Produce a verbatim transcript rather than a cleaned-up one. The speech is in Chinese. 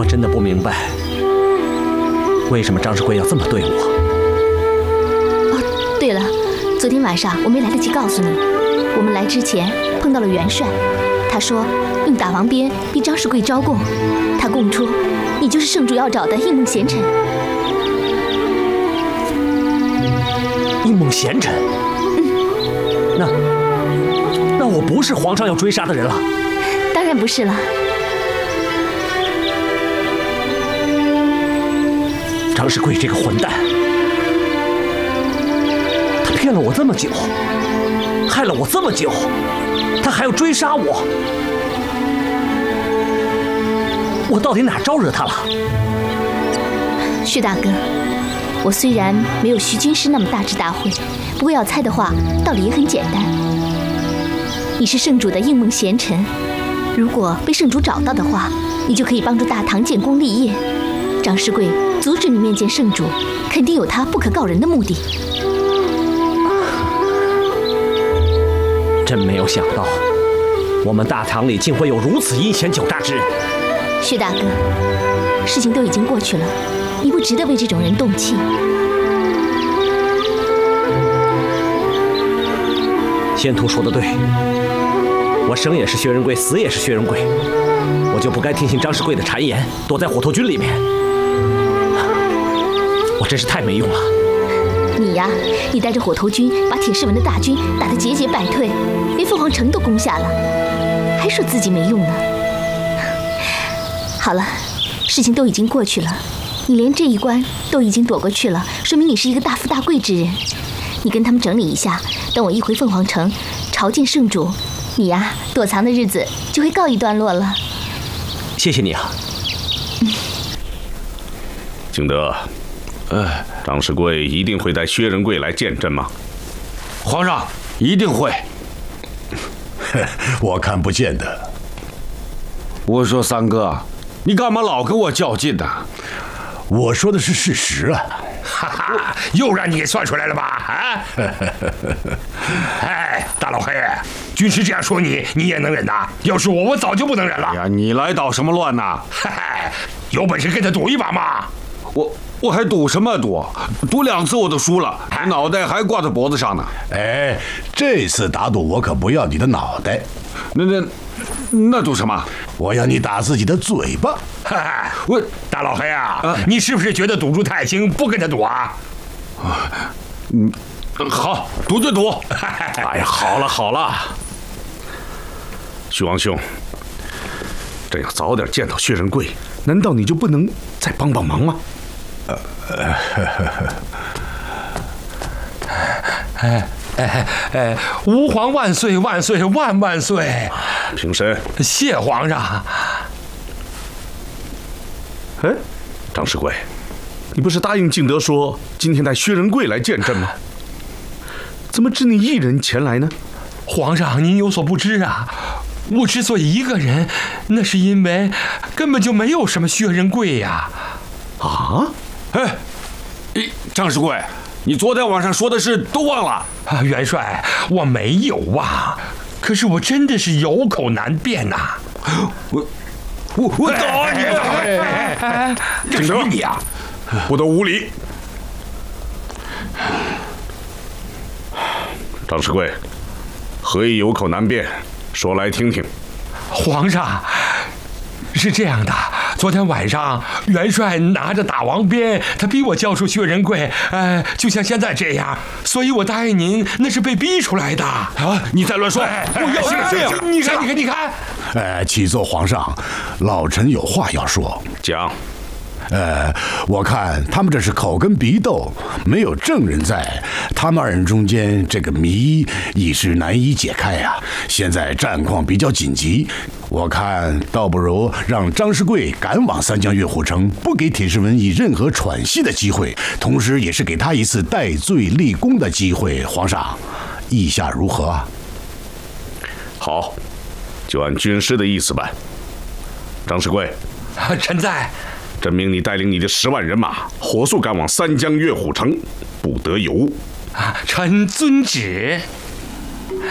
我真的不明白，为什么张世贵要这么对我。 哦，对了，昨天晚上我没来得及告诉你，我们来之前碰到了元帅，他说用打王鞭逼张世贵招供，他供出你就是圣主要找的应梦贤臣。 应梦贤臣？ 嗯， 那那我不是皇上要追杀的人了？ 当然不是了。 张世贵这个混蛋，他骗了我这么久，害了我这么久，他还要追杀我，我到底哪招惹他了？ 薛大哥，我虽然没有徐军师那么大智大慧，不过要猜的话，道理也很简单。你是圣主的应梦贤臣，如果被圣主找到的话，你就可以帮助大唐建功立业。张世贵阻止你面见圣主，肯定有他不可告人的目的。 真没有想到，我们大唐里竟会有如此阴险狡诈之人。 薛大哥，事情都已经过去了，你不值得为这种人动气。 仙徒说的对，我生也是薛仁贵，死也是薛仁贵，我就不该听信张世贵的谗言，躲在火头军里面。我真是太没用了。 你呀，你带着火头军把铁士文的大军打得节节败退，连凤凰城都攻下了，还说自己没用呢。好了，事情都已经过去了，你连这一关都已经躲过去了，说明你是一个大富大贵之人。你跟他们整理一下，等我一回凤凰城朝见圣主，你呀躲藏的日子就会告一段落了。 谢谢你啊。 景德，呃，张世贵一定会带薛仁贵来见朕吗？ 皇上一定会。 我看不见的。 我说三哥，你干嘛老跟我较劲呢？ 我说的是事实啊。 哈哈，又让你给算出来了吧？啊！哎，大老黑，军师这样说你，你也能忍呐？要是我，我早就不能忍了。 哎呀，你来捣什么乱呐？ 嗨，有本事跟他赌一把嘛！ 我我还赌什么赌？赌两次我都输了，脑袋还挂在脖子上呢。 哎，这次打赌我可不要你的脑袋。 那那那赌什么？ 我要你打自己的嘴巴。 嗨，我大老黑啊，啊你是不是觉得赌注太轻，不跟他赌啊？ 嗯，好，赌就赌。 哎呀，好了好了，徐王兄，朕要早点见到薛仁贵，难道你就不能再帮帮忙吗？呃哎哎哎，吾皇万岁万岁万万岁！ 平身。 谢皇上。 哎，张世贵，你不是答应敬德说今天带薛仁贵来见朕吗？怎么只你一人前来呢？ 皇上，您有所不知啊，我之所以一个人，那是因为根本就没有什么薛仁贵呀。 啊？ 哎，张世贵，你昨天晚上说的事都忘了啊？元帅，我没有忘，可是我真的是有口难辩呐、啊。 我我我打你！ 哎哎哎！干什么你啊？ 不得无礼！张世贵，何以有口难辩？说来听听。 皇上，是这样的，昨天晚上元帅拿着打王鞭，他逼我交出薛仁贵，呃，就像现在这样，所以我答应您，那是被逼出来的啊！你再乱说！ 哎、不要这样！你看，你看，你看！ 哎，启奏皇上，老臣有话要说。 讲。 呃，我看他们这是口跟鼻斗，没有证人在，他们二人中间这个谜已是难以解开呀、啊。现在战况比较紧急，我看倒不如让张世贵赶往三江月虎城，不给铁士文以任何喘息的机会，同时也是给他一次戴罪立功的机会。皇上，意下如何啊？ 好，就按军师的意思办。张世贵， 啊，臣在。 朕命你带领你的十万人马，火速赶往三江月虎城，不得有误。 啊，臣遵旨。